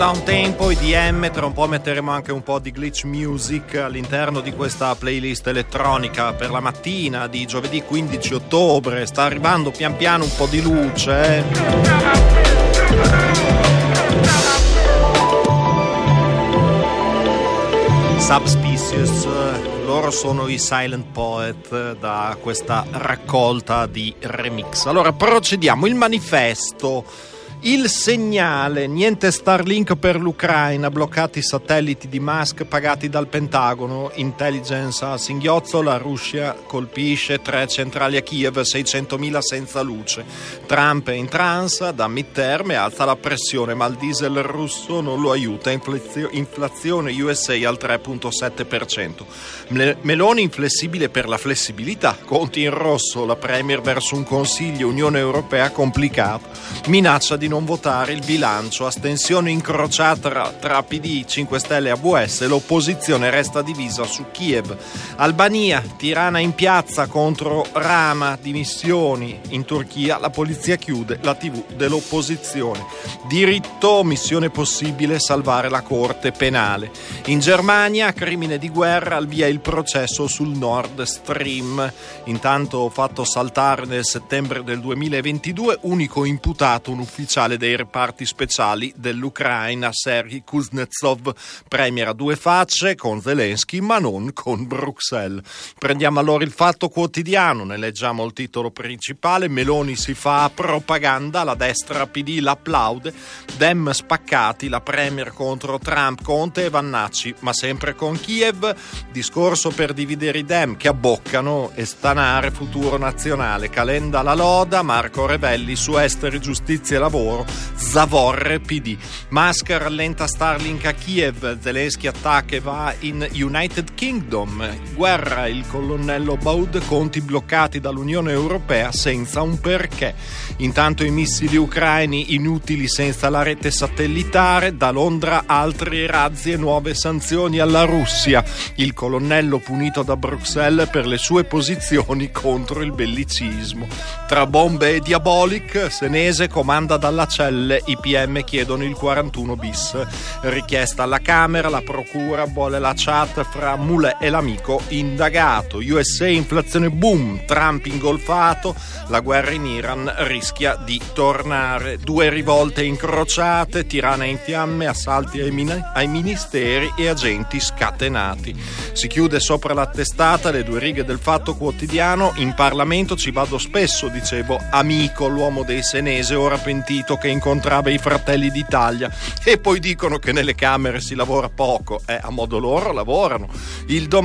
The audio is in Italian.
da un tempo, IDM, tra un po' metteremo anche un po' di glitch music all'interno di questa playlist elettronica per la mattina di giovedì 15 ottobre. Sta arrivando pian piano un po' di luce. Subspecies, loro sono i Silent Poet da questa raccolta di remix. Allora procediamo, il manifesto. Il segnale, niente Starlink per l'Ucraina, bloccati i satelliti di Musk pagati dal Pentagono, intelligence a singhiozzo, la Russia colpisce 3 centrali a Kiev, 600.000 senza luce. Trump è in trance da midterm e alza la pressione, ma il diesel russo non lo aiuta, inflazione USA al 3,7%. Meloni inflessibile per la flessibilità, conti in rosso, la Premier verso un Consiglio Unione Europea complicato, minaccia di non votare il bilancio, astensione incrociata tra PD, 5 Stelle e AVS, l'opposizione resta divisa su Kiev. Albania, Tirana in piazza contro Rama, dimissioni. In Turchia la polizia chiude la TV dell'opposizione. Diritto, missione possibile, salvare la corte penale. In Germania, crimine di guerra, al via il processo sul Nord Stream. Intanto fatto saltare nel settembre del 2022, unico imputato un ufficiale dei reparti speciali dell'Ucraina, Serhiy Kuznetsov, premier a due facce con Zelensky ma non con Bruxelles. Prendiamo allora il Fatto Quotidiano, ne leggiamo il titolo principale: Meloni si fa propaganda, la destra PD l'applaude, Dem spaccati, la premier contro Trump, Conte e Vannacci, ma sempre con Kiev, discorso per dividere i Dem che abboccano e stanare futuro nazionale, Calenda la loda, Marco Revelli su esteri, giustizia e lavoro, zavorre PD. Musk rallenta Starlink a Kiev, Zelensky attacca e va in United Kingdom, guerra il colonnello Baud, conti bloccati dall'Unione Europea senza un perché. Intanto i missili ucraini inutili senza la rete satellitare, da Londra altri razzi e nuove sanzioni alla Russia, il colonnello punito da Bruxelles per le sue posizioni contro il bellicismo. Tra bombe e Diabolic, Senese comanda dalla celle, i PM chiedono il 41 bis. Richiesta alla Camera, la procura vuole la chat fra Moulet e l'amico indagato. USA, inflazione boom, Trump ingolfato, la guerra in Iran rischia di tornare. 2 rivolte incrociate, Tirana in fiamme, assalti ai ministeri e agenti scatenati. Si chiude sopra la testata le 2 righe del Fatto Quotidiano: in Parlamento ci vado spesso, dicevo, amico, l'uomo dei Senese ora pentito che incontrava i Fratelli d'Italia, e poi dicono che nelle Camere si lavora poco, a modo loro lavorano. Il